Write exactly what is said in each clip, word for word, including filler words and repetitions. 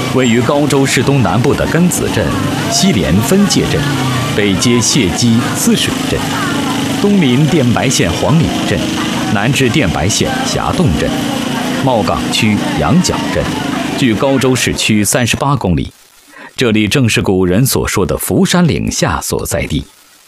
位于高州市东南部的根子镇，西连分界镇，北接谢基泗水镇，东临电白县黄岭镇，南至电白县峡洞镇，茂岗区羊角镇，距高州市区三十八公里。这里正是古人所说的福山岭下所在地。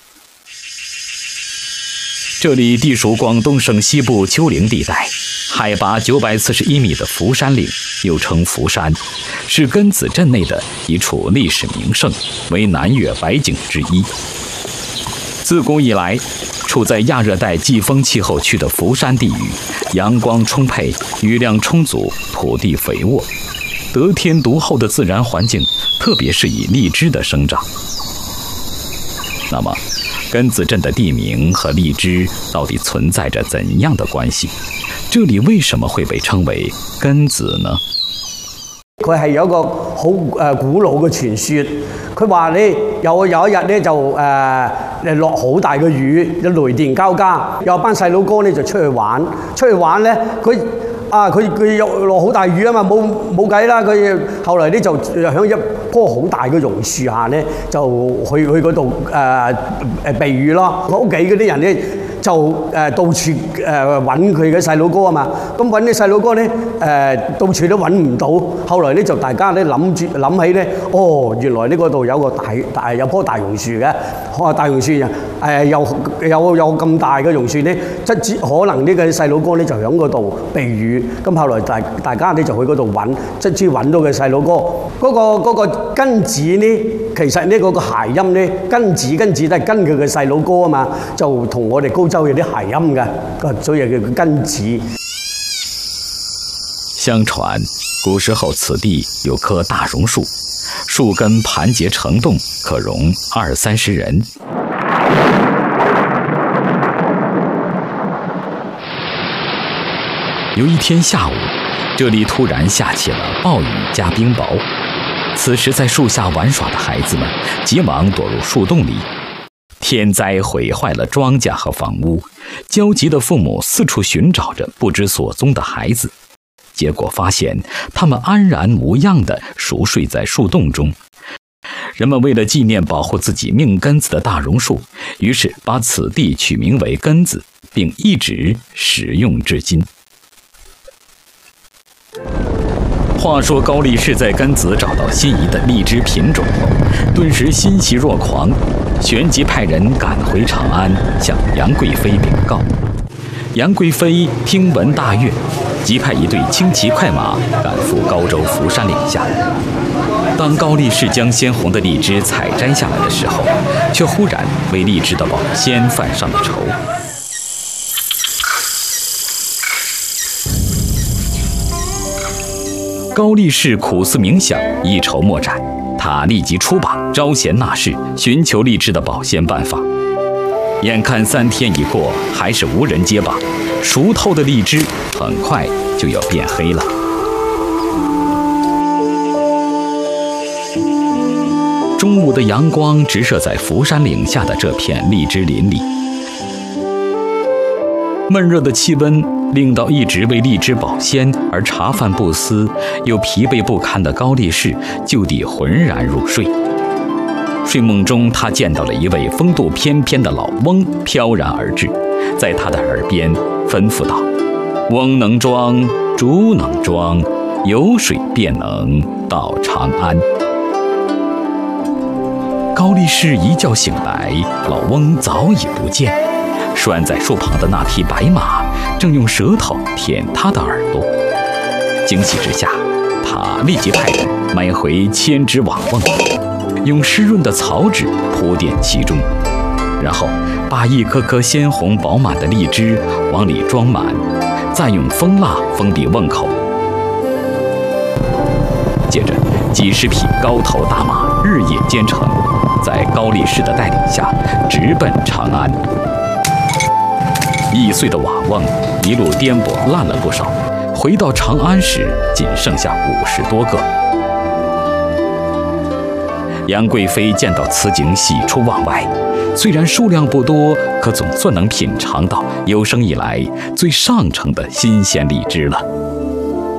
这里地属广东省西部丘陵地带，海拔九百四十一米的福山岭，又称福山，是根子镇内的一处历史名胜，为南粤百景之一。自古以来，处在亚热带季风气候区的福山地域，阳光充沛，雨量充足，土地肥沃，得天独厚的自然环境，特别适宜荔枝的生长。那么，根子镇的地名和荔枝到底存在着怎样的关系？这里为什么会被稱為根子呢？ 佢係有一個好誒古老嘅傳說，佢話咧有有一日咧就誒誒落好大嘅雨，雷電交加，有班細佬哥咧就出去玩，出去玩咧佢。啊！佢佢有落好大雨啊嘛，冇冇計啦！佢後來咧就喺一棵好大嘅榕樹下咧，就去去嗰度誒誒避雨咯。屋企嗰啲人咧就誒到處誒揾佢嘅細佬哥啊嘛。咁揾啲細佬哥咧誒到處都揾唔到。後來咧就大家咧諗住諗起咧，哦，原來呢嗰度有個大大有棵大榕樹嘅，哦大榕樹誒有有有咁大嘅榕樹咧，即係可能呢個細佬哥咧就喺嗰度避雨。咁後來大大家咧就去嗰度揾，即係揾到嘅細佬哥。嗰、嗰個嗰、嗰個根子咧，其實呢嗰個諧音咧，根子根子都係跟佢嘅細佬哥啊嘛，就同我哋高州有啲諧音嘅，所以叫根子。 相傳古時候此地有棵大榕樹，樹根盤結成棟，可容二三十人。有一天下午，这里突然下起了暴雨加冰雹。此时在树下玩耍的孩子们急忙躲入树洞里。天灾毁坏了庄稼和房屋，焦急的父母四处寻找着不知所踪的孩子，结果发现他们安然无恙地熟睡在树洞中。人们为了纪念保护自己命根子的大榕树，于是把此地取名为根子，并一直使用至今。话说高力士在根子找到心仪的荔枝品种后，顿时欣喜若狂，旋即派人赶回长安，向杨贵妃禀告。杨贵妃听闻大悦，即派一队轻骑快马赶赴高州福山岭下。当高力士将鲜红的荔枝采摘下来的时候，却忽然为荔枝的保鲜犯上了愁。高力士苦思冥想，一筹莫展。他立即出马，招贤纳士，寻求荔枝的保鲜办法。眼看三天已过，还是无人接榜，熟透的荔枝很快就要变黑了。中午的阳光直射在福山岭下的这片荔枝林里，闷热的气温令到一直为荔枝保鲜而茶饭不思又疲惫不堪的高力士就地浑然入睡。睡梦中，他见到了一位风度翩翩的老翁飘然而至，在他的耳边吩咐道：“翁能装，竹能装，有水便能到长安。”高力士一觉醒来，老翁早已不见。拴在树旁的那匹白马正用舌头舔他的耳朵。惊喜之下，他立即派人买回千只瓦瓮，用湿润的草纸铺垫其中，然后把一颗颗鲜红饱满的荔枝往里装满，再用蜂蜡封闭瓮口。接着，几十匹高头大马日夜兼程，在高力士的带领下直奔长安。易碎的瓦瓮一路颠簸烂了不少，回到长安时仅剩下五十多个。杨贵妃见到此景，喜出望外。虽然数量不多，可总算能品尝到有生以来最上乘的新鲜荔枝了。